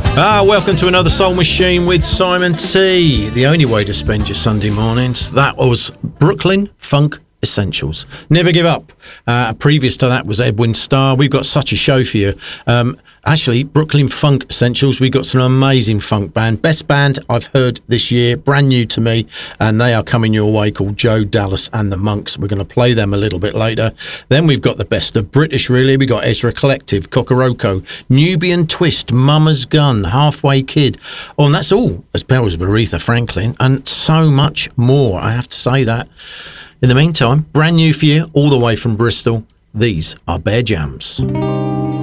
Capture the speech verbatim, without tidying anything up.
Ah, welcome to another Soul Machine with Simon T. The only way to spend your Sunday mornings. That was Brooklyn Funk Essentials. Never give up. Uh, previous to that was Edwin Starr. We've got such a show for you. Um, actually, Brooklyn Funk Essentials, we've got some amazing funk band. Best band I've heard this year, brand new to me, and they are coming your way, called Joe Dallas and the Monks. We're going to play them a little bit later. Then we've got the best of British, really. We've got Ezra Collective, Kokoroko, Nubian Twist, Mama's Gun, Halfway Kid. Oh, and that's all as well as Aretha Franklin, and so much more, I have to say that. In the meantime, brand new for you, all the way from Bristol, these are Bear Jams.